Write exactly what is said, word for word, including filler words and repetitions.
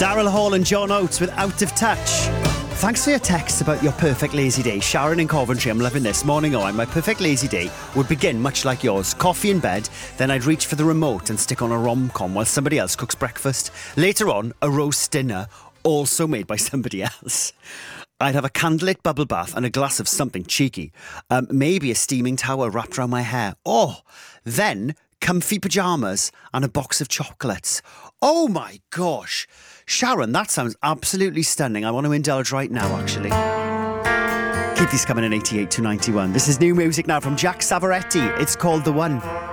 Daryl Hall and John Oates with Out of Touch. Thanks for your texts about your perfect lazy day. Sharon in Coventry, I'm loving this. Morning, oh, my perfect lazy day would begin much like yours. Coffee in bed, then I'd reach for the remote and stick on a rom-com while somebody else cooks breakfast. Later on, a roast dinner, also made by somebody else. I'd have a candlelit bubble bath and a glass of something cheeky. Um, maybe a steaming towel wrapped around my hair. Oh, then comfy pyjamas and a box of chocolates. Oh my gosh. Sharon, that sounds absolutely stunning. I want to indulge right now, actually. Keep these coming in eighty-eight to ninety-one. This is new music now from Jack Savaretti. It's called The One.